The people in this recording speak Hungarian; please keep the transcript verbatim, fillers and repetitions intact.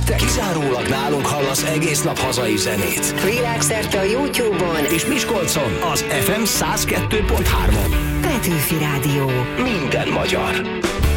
Péntek kizárólag nálunk hallasz egész nap hazai zenét. Világszerte a YouTube-on és Miskolcon az ef em száz kettő pont három-on. Petőfi Rádió. Minden magyar.